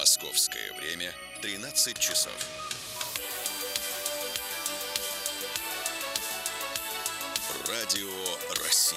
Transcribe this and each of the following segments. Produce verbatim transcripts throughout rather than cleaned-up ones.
Московское время тринадцать часов. Радио России.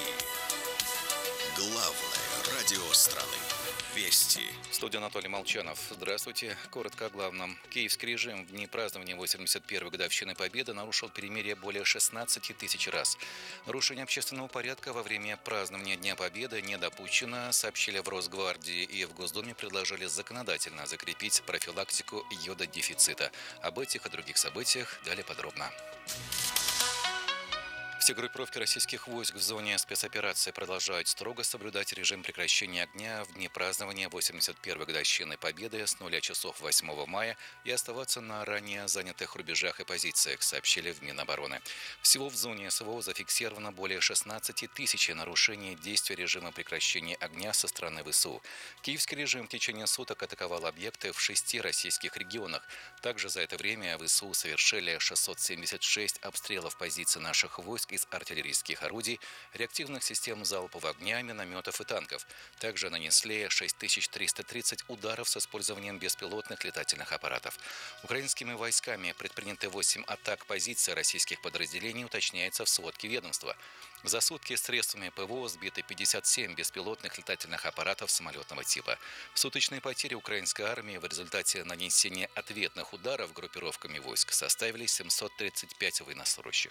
Главное радио страны. Вести. Студия Анатолий Молчанов. Здравствуйте. Коротко о главном. Киевский режим в дни празднования восемьдесят первой годовщины Победы нарушил перемирие более шестнадцати тысяч раз. Нарушение общественного порядка во время празднования Дня Победы не допущено, сообщили в Росгвардии, и в Госдуме предложили законодательно закрепить профилактику йододефицита. Об этих и других событиях далее подробно. Все группировки российских войск в зоне спецоперации продолжают строго соблюдать режим прекращения огня в дни празднования восемьдесят первой годовщины Победы с нуля часов восьмого мая и оставаться на ранее занятых рубежах и позициях, сообщили в Минобороны. Всего в зоне СВО зафиксировано более шестнадцати тысяч нарушений действия режима прекращения огня со стороны ВСУ. Киевский режим в течение суток атаковал объекты в шести российских регионах. Также за это время ВСУ совершили шестьсот семьдесят шесть обстрелов позиций наших войск из артиллерийских орудий, реактивных систем залпового огня, минометов и танков. Также нанесли шесть тысяч триста тридцать ударов с использованием беспилотных летательных аппаратов. Украинскими войсками предприняты восемь атак позиций российских подразделений, уточняется в сводке ведомства. За сутки средствами ПВО сбиты пятьдесят семь беспилотных летательных аппаратов самолетного типа. Суточные потери украинской армии в результате нанесения ответных ударов группировками войск составили семьсот тридцать пять военнослужащих.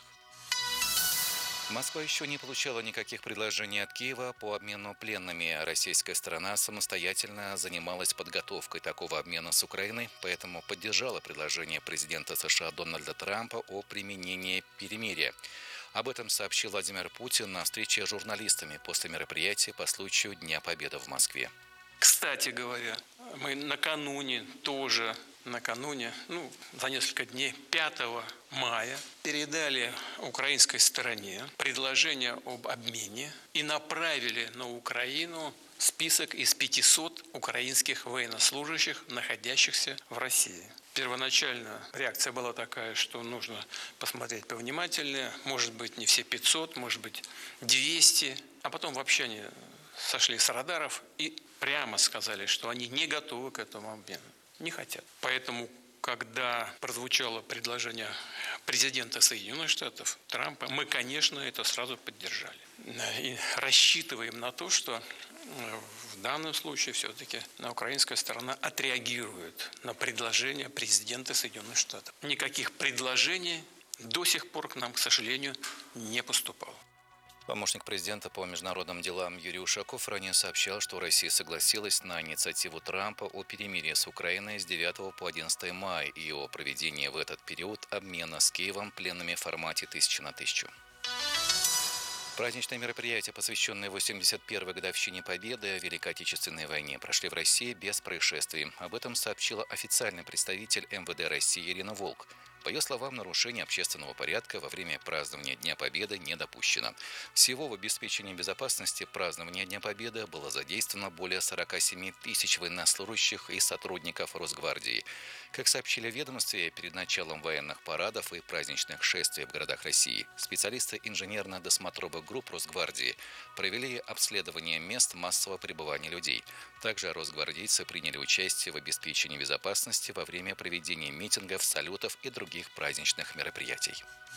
Москва еще не получала никаких предложений от Киева по обмену пленными. Российская сторона самостоятельно занималась подготовкой такого обмена с Украиной, поэтому поддержала предложение президента США Дональда Трампа о применении перемирия. Об этом сообщил Владимир Путин на встрече с журналистами после мероприятия по случаю Дня Победы в Москве. Кстати говоря, мы накануне тоже, накануне, ну, за несколько дней, пятого мая, передали украинской стороне предложение об обмене и направили на Украину список из пятисот украинских военнослужащих, находящихся в России. Первоначально реакция была такая, что нужно посмотреть повнимательнее, может быть, не все пятьсот, может быть, двести, а потом вообще они сошли с радаров и прямо сказали, что они не готовы к этому обмену, не хотят. Поэтому, когда прозвучало предложение президента Соединенных Штатов Трампа, мы, конечно, это сразу поддержали. И рассчитываем на то, что в данном случае все-таки украинская сторона отреагирует на предложение президента Соединенных Штатов. Никаких предложений до сих пор к нам, к сожалению, не поступало. Помощник президента по международным делам Юрий Ушаков ранее сообщал, что Россия согласилась на инициативу Трампа о перемирии с Украиной с девятого по одиннадцатое мая и о проведении в этот период обмена с Киевом пленными в формате тысяча на тысячу. Праздничные мероприятия, посвященные восемьдесят первой годовщине Победы в Великой Отечественной войне, прошли в России без происшествий. Об этом сообщила официальный представитель эм вэ дэ России Ирина Волк. По ее словам, нарушение общественного порядка во время празднования Дня Победы не допущено. Всего в обеспечении безопасности празднования Дня Победы было задействовано более сорока семи тысяч военнослужащих и сотрудников Росгвардии. Как сообщили в ведомстве, перед началом военных парадов и праздничных шествий в городах России специалисты инженерно-досмотровых групп Росгвардии провели обследование мест массового пребывания людей. Также росгвардейцы приняли участие в обеспечении безопасности во время проведения митингов, салютов и других праздничных мероприятий.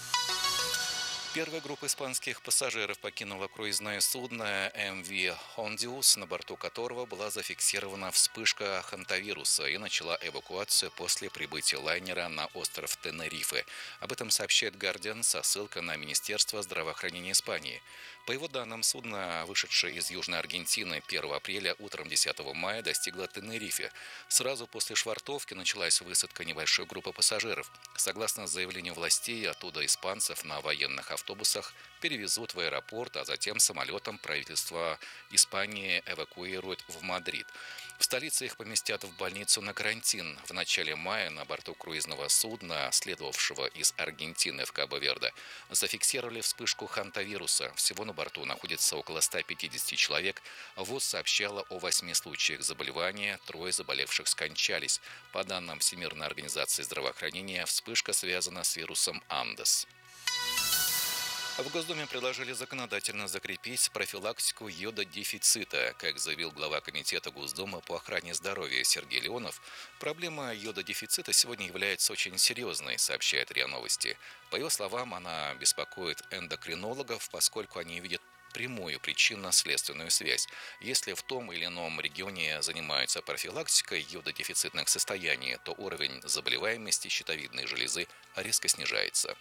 Первая группа испанских пассажиров покинула круизное судно эм ви Hondius, на борту которого была зафиксирована вспышка хантавируса, и начала эвакуацию после прибытия лайнера на остров Тенерифе. Об этом сообщает Guardian со ссылкой на Министерство здравоохранения Испании. По его данным, судно, вышедшее из Южной Аргентины первого апреля, утром десятого мая достигло Тенерифе. Сразу после швартовки началась высадка небольшой группы пассажиров. Согласно заявлению властей, оттуда испанцев на военных автобусах перевезут в аэропорт, а затем самолетом правительство Испании эвакуирует в Мадрид. В столице их поместят в больницу на карантин. В начале мая на борту круизного судна, следовавшего из Аргентины в Кабо-Верде, зафиксировали вспышку хантавируса. Всего на борту находится около ста пятидесяти человек. ВОЗ сообщала о восьми случаях заболевания, трое заболевших скончались. По данным Всемирной организации здравоохранения, вспышка связана с вирусом Андес. В Госдуме предложили законодательно закрепить профилактику йододефицита. Как заявил глава Комитета Госдумы по охране здоровья Сергей Леонов, проблема йододефицита сегодня является очень серьезной, сообщает РИА Новости. По его словам, она беспокоит эндокринологов, поскольку они видят прямую причинно-следственную связь. Если в том или ином регионе занимаются профилактикой йододефицитных состояний, то уровень заболеваемости щитовидной железы резко снижается.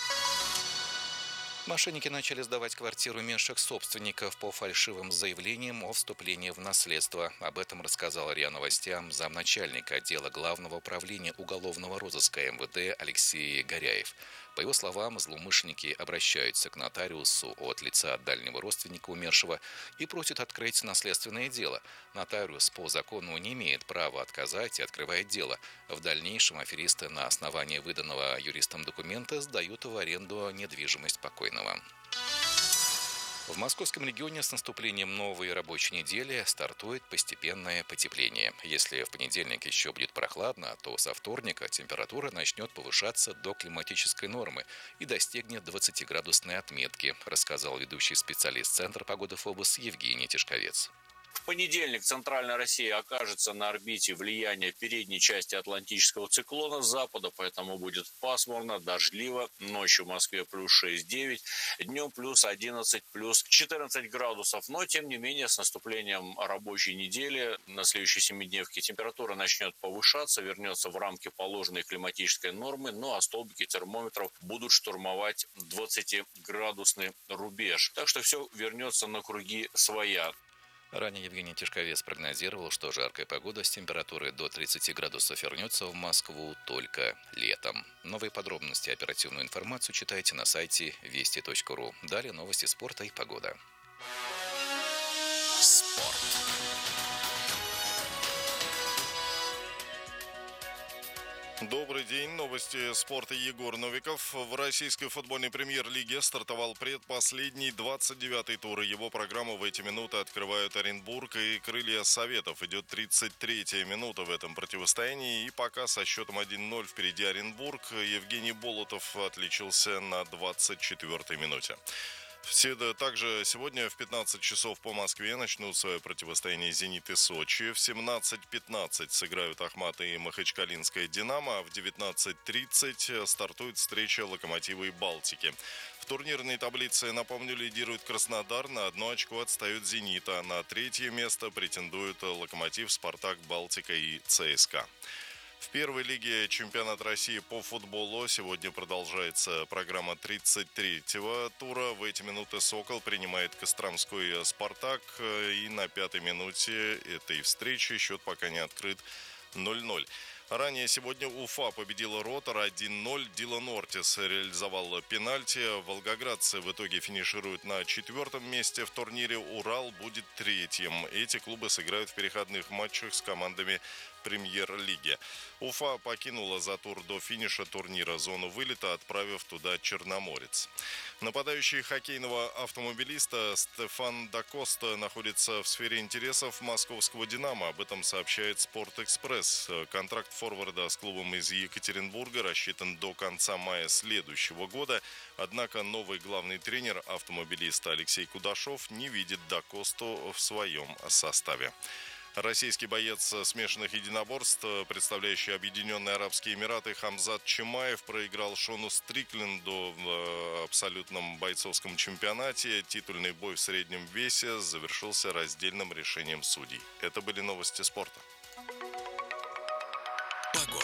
Мошенники начали сдавать квартиру меньших собственников по фальшивым заявлениям о вступлении в наследство. Об этом рассказал РИА Новостям замначальника отдела Главного управления уголовного розыска эм вэ дэ Алексей Горяев. По его словам, злоумышленники обращаются к нотариусу от лица дальнего родственника умершего и просят открыть наследственное дело. Нотариус по закону не имеет права отказать и открывает дело. В дальнейшем аферисты на основании выданного юристам документа сдают в аренду недвижимость покойного. В московском регионе с наступлением новой рабочей недели стартует постепенное потепление. Если в понедельник еще будет прохладно, то со вторника температура начнет повышаться до климатической нормы и достигнет двадцатиградусной отметки, рассказал ведущий специалист Центра погоды ФОБОС Евгений Тишковец. В понедельник центральная Россия окажется на орбите влияния передней части атлантического циклона с запада, поэтому будет пасмурно, дождливо. Ночью в Москве плюс шесть-девять, днем плюс одиннадцать, плюс четырнадцать градусов. Но, тем не менее, с наступлением рабочей недели на следующей семидневке температура начнет повышаться, вернется в рамки положенной климатической нормы, ну а столбики термометров будут штурмовать двадцатиградусный рубеж. Так что все вернется на круги своя. Ранее Евгений Тишковец прогнозировал, что жаркая погода с температурой до тридцати градусов вернется в Москву только летом. Новые подробности и оперативную информацию читайте на сайте вести точка ру. Далее новости спорта и погода. Спорт. Добрый день. Новости спорта. Егор Новиков. В российской футбольной премьер-лиге стартовал предпоследний двадцать девятый тур. Его программу в эти минуты открывают Оренбург и Крылья Советов. Идет тридцать третья минута в этом противостоянии. И пока со счетом один ноль впереди Оренбург. Евгений Болотов отличился на двадцать четвёртой минуте. Все, также сегодня в пятнадцать часов по Москве начнут свое противостояние «Зенит» и «Сочи». В семнадцать пятнадцать сыграют «Ахмат» и «Махачкалинская Динамо», а в девятнадцать тридцать стартует встреча «Локомотива» и «Балтики». В турнирной таблице, напомню, лидирует Краснодар, на одно очко отстает «Зенит», а на третье место претендуют «Локомотив», «Спартак», «Балтика» и «ЦСКА». В первой лиге чемпионат России по футболу сегодня продолжается программа тридцать третьего тура. В эти минуты «Сокол» принимает костромской «Спартак». И на пятой минуте этой встречи счет пока не открыт ноль ноль. Ранее сегодня Уфа победила «Ротор» один ноль. Дилан Ортис реализовал пенальти. Волгоградцы в итоге финишируют на четвертом месте в турнире. Урал будет третьим. Эти клубы сыграют в переходных матчах с командами премьер-лиги. Уфа покинула за тур до финиша турнира зону вылета, отправив туда Черноморец. Нападающий хоккейного автомобилиста Стефан Дакоста находится в сфере интересов московского «Динамо». Об этом сообщает «Спортэкспресс». Контракт форварда с клубом из Екатеринбурга рассчитан до конца мая следующего года. Однако новый главный тренер автомобилиста Алексей Кудашов не видит Дакосту в своем составе. Российский боец смешанных единоборств, представляющий Объединенные Арабские Эмираты, Хамзат Чимаев проиграл Шону Стрикленду в абсолютном бойцовском чемпионате. Титульный бой в среднем весе завершился раздельным решением судей. Это были новости спорта. Погода.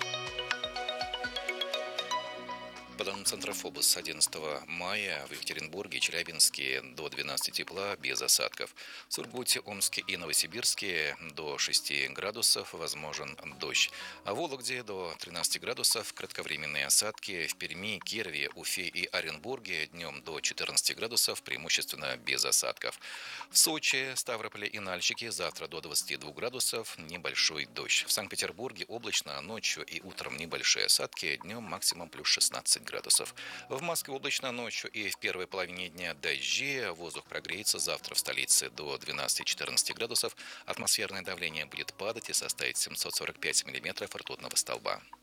По данным Центра ФОБОС, с одиннадцатого мая в Екатеринбурге и Челябинске до двенадцати тепла без осадков. В Сургуте, Омске и Новосибирске до шести градусов возможен дождь. А в Вологде до тринадцати градусов кратковременные осадки. В Перми, Кирове, Уфе и Оренбурге днем до четырнадцати градусов преимущественно без осадков. В Сочи, Ставрополе и Нальчике завтра до двадцати двух градусов небольшой дождь. В Санкт-Петербурге облачно, ночью и утром небольшие осадки, днем максимум плюс шестнадцать градусов. В Москве облачно ночью и в первой половине дня дожди. Воздух прогреется завтра в столице до двенадцати-четырнадцати градусов. Атмосферное давление будет падать и составить семьсот сорок пять миллиметров ртутного столба.